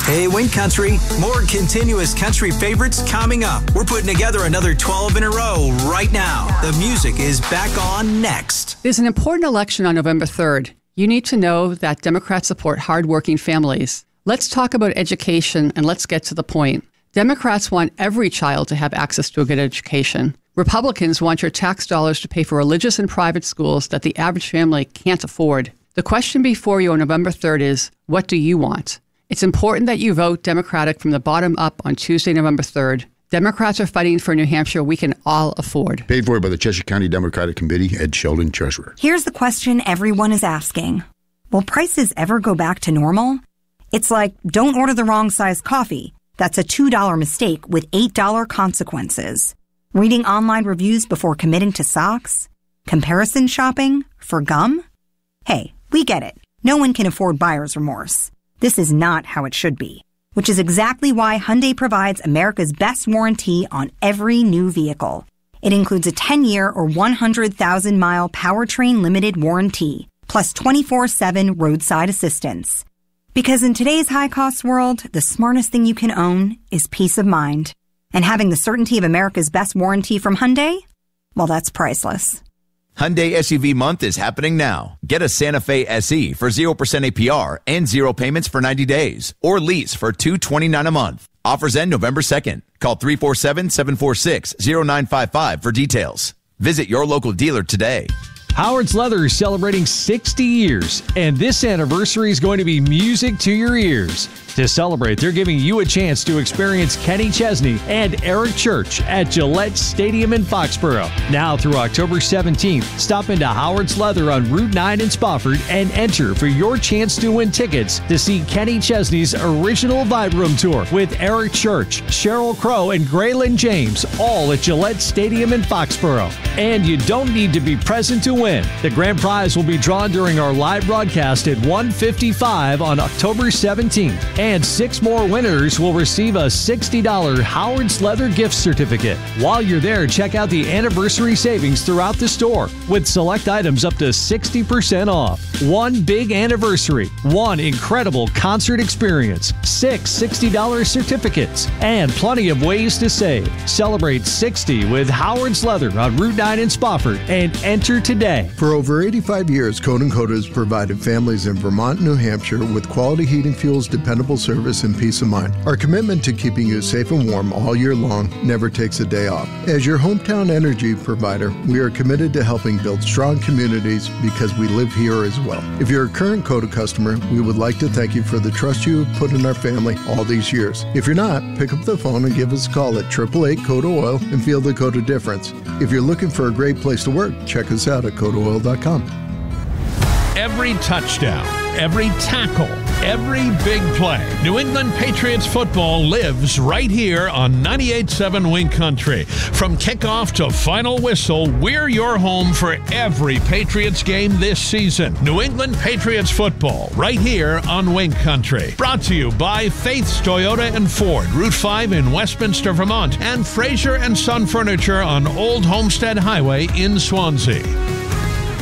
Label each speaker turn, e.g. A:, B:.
A: Hey, Wink Country, more continuous country favorites coming up. We're putting together another 12 in a row right now. The music is back on next.
B: There's an important election on November 3rd. You need to know that Democrats support hardworking families. Let's talk about education and let's get to the point. Democrats want every child to have access to a good education. Republicans want your tax dollars to pay for religious and private schools that the average family can't afford. The question before you on November 3rd is, what do you want? It's important that you vote Democratic from the bottom up on Tuesday, November 3rd. Democrats are fighting for New Hampshire we can all afford.
C: Paid for by the Cheshire County Democratic Committee, Ed Sheldon, Treasurer.
D: Here's the question everyone is asking. Will prices ever go back to normal? It's like, don't order the wrong size coffee. That's a $2 mistake with $8 consequences. Reading online reviews before committing to socks? Comparison shopping for gum? Hey, we get it. No one can afford buyer's remorse. This is not how it should be, which is exactly why Hyundai provides America's best warranty on every new vehicle. It includes a 10-year or 100,000-mile powertrain limited warranty, plus 24/7 roadside assistance. Because in today's high-cost world, the smartest thing you can own is peace of mind. And having the certainty of America's best warranty from Hyundai? Well, that's priceless.
E: Hyundai SUV month is happening now. Get a Santa Fe SE for 0% APR and 0 payments for 90 days. Or lease for $229 a month. Offers end November 2nd. Call 347-746-0955 for details. Visit your local dealer today.
F: Howard's Leather is celebrating 60 years, and this anniversary is going to be music to your ears. To celebrate, they're giving you a chance to experience Kenny Chesney and Eric Church at Gillette Stadium in Foxborough. Now through October 17th, stop into Howard's Leather on Route 9 in Spofford and enter for your chance to win tickets to see Kenny Chesney's original Vibe Room Tour with Eric Church, Sheryl Crow, and Graylin James, all at Gillette Stadium in Foxborough. And you don't need to be present to win. The grand prize will be drawn during our live broadcast at 1:55 on October 17th. And 6 more winners will receive a $60 Howard's Leather gift certificate. While you're there, check out the anniversary savings throughout the store with select items up to 60% off. One big anniversary, one incredible concert experience, 6 $60 certificates, and plenty of ways to save. Celebrate 60 with Howard's Leather on Route 9 in Spofford and enter today.
G: For over 85 years, Code & Coda has provided families in Vermont, New Hampshire with quality heating fuels, dependable service, and peace of mind. Our commitment to keeping you safe and warm all year long never takes a day off. As your hometown energy provider, we are committed to helping build strong communities because we live here as well. If you're a current Coda customer, we would like to thank you for the trust you have put in our family all these years. If you're not, pick up the phone and give us a call at 888-CODA Oil and feel the Coda difference. If you're looking for a great place to work, check us out at CodaOil.com.
H: Every touchdown, every tackle, every big play. New England Patriots football lives right here on 98.7 Wink Country. From kickoff to final whistle, we're your home for every Patriots game this season. New England Patriots football right here on Wink Country. Brought to you by Faith's Toyota and Ford, Route 5 in Westminster, Vermont, and Fraser and Son Furniture on Old Homestead Highway in Swansea.